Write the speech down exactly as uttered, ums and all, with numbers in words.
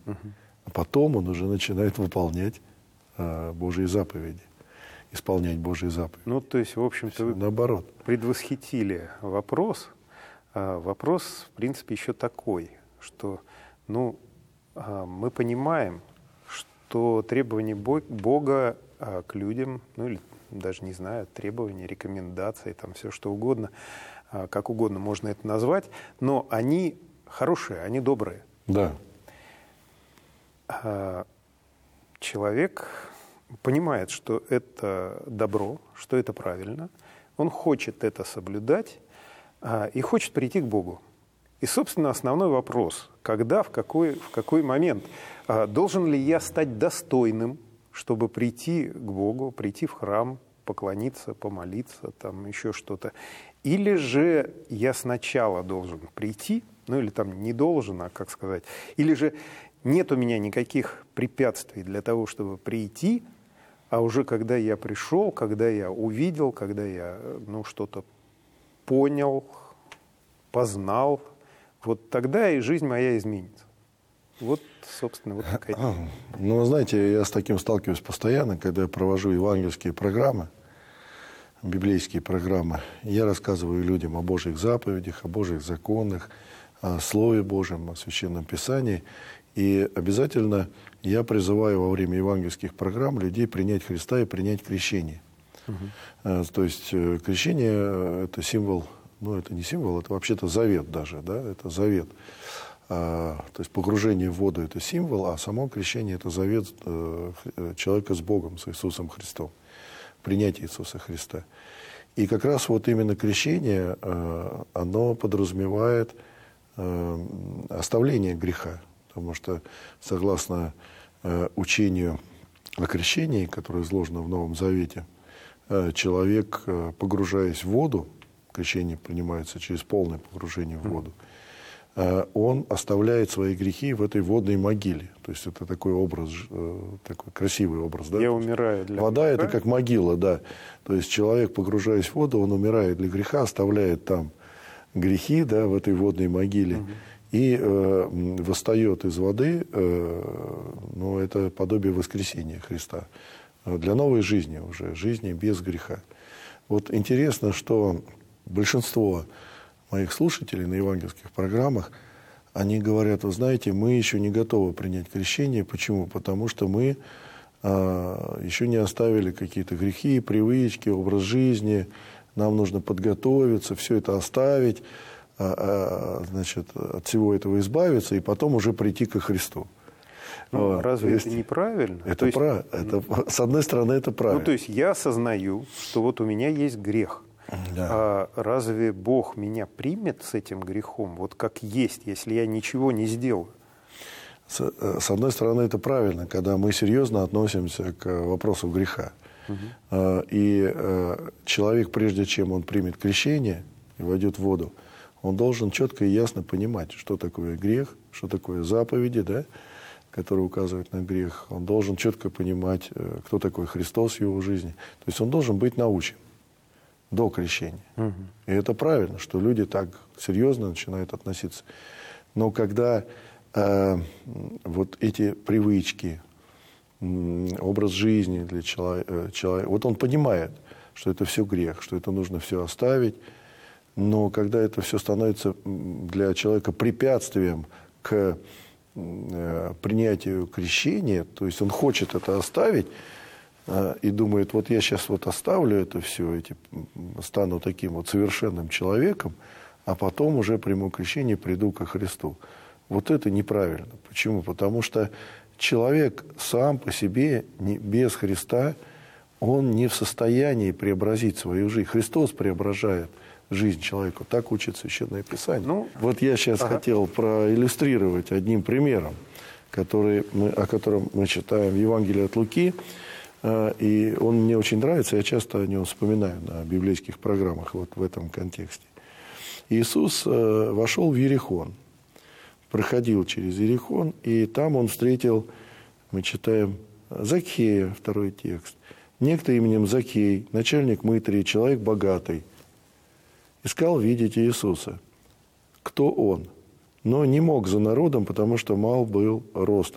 Угу. А потом он уже начинает выполнять э, Божьи заповеди, исполнять Божьи заповеди. Ну, то есть, в общем-то, вы наоборот. предвосхитили вопрос. А вопрос, в принципе, еще такой, что, ну, мы понимаем, что требования Бога к людям, ну, или даже не знаю, требования, рекомендации, там все что угодно, как угодно можно это назвать, но они хорошие, они добрые. Да. Человек понимает, что это добро, что это правильно, он хочет это соблюдать и хочет прийти к Богу. И, собственно, основной вопрос, когда, в какой, в какой момент, должен ли я стать достойным, чтобы прийти к Богу, прийти в храм, поклониться, помолиться, там еще что-то, или же я сначала должен прийти, ну или там не должен, а как сказать, или же нет у меня никаких препятствий для того, чтобы прийти, а уже когда я пришел, когда я увидел, когда я ну, что-то понял, познал, вот тогда и жизнь моя изменится. Вот, собственно, вот такая. Ну, вы знаете, я с таким сталкиваюсь постоянно, когда я провожу евангельские программы, библейские программы. Я рассказываю людям о Божьих заповедях, о Божьих законах, о Слове Божьем, о Священном Писании. И обязательно я призываю во время евангельских программ людей принять Христа и принять крещение. Угу. То есть крещение – это символ, ну это не символ, это вообще-то завет даже, да, это завет. А, то есть погружение в воду – это символ, а само крещение – это завет э, человека с Богом, с Иисусом Христом, принятие Иисуса Христа. И как раз вот именно крещение, э, оно подразумевает э, оставление греха. Потому что, согласно э, учению о крещении, которое изложено в Новом Завете, э, человек, э, погружаясь в воду, крещение принимается через полное погружение в воду, э, он оставляет свои грехи в этой водной могиле. То есть это такой образ, э, такой красивый образ. Да? Я умираю для Вода греха. Это как могила, да. То есть человек, погружаясь в воду, он умирает для греха, оставляет там грехи, да, в этой водной могиле. Угу. И э, восстает из воды, э, ну, это подобие воскресения Христа. Для новой жизни уже, жизни без греха. Вот интересно, что большинство моих слушателей на евангельских программах, они говорят, вы знаете, мы еще не готовы принять крещение. Почему? Потому что мы э, еще не оставили какие-то грехи, привычки, образ жизни. Нам нужно подготовиться, все это оставить. Значит, от всего этого избавиться и потом уже прийти ко Христу. Ну, разве есть, это неправильно? Это, есть, прав, это с одной стороны, это правильно. Ну, то есть я осознаю, что вот у меня есть грех. Да. А разве Бог меня примет с этим грехом, вот как есть, если я ничего не сделаю? С, с одной стороны, это правильно, когда мы серьезно относимся к вопросу греха. Угу. И человек, прежде чем он примет крещение и войдет в воду, он должен четко и ясно понимать, что такое грех, что такое заповеди, да, которые указывают на грех. Он должен четко понимать, кто такой Христос в его жизни. То есть он должен быть научен до крещения. Угу. И это правильно, что люди так серьезно начинают относиться. Но когда э, вот эти привычки, э, образ жизни для человека, человека, вот он понимает, что это все грех, что это нужно все оставить. Но когда это все становится для человека препятствием к э, принятию крещения, то есть он хочет это оставить э, и думает, вот я сейчас вот оставлю это все, эти, стану таким вот совершенным человеком, а потом уже приму крещение, приду ко Христу. Вот это неправильно. Почему? Потому что человек сам по себе, не, без Христа, он не в состоянии преобразить свою жизнь. Христос преображает жизнь человеку. Так учит Священное Писание. Ну, вот я сейчас ага. хотел проиллюстрировать одним примером, который мы, о котором мы читаем в Евангелии от Луки. И он мне очень нравится, я часто о нем вспоминаю на библейских программах вот в этом контексте. Иисус вошел в Иерихон, проходил через Иерихон, и там он встретил, мы читаем, Закхея, второй текст. Некто именем Закхей, начальник мытарей, человек богатый, искал видеть Иисуса. Кто он? Но не мог за народом, потому что мал был рост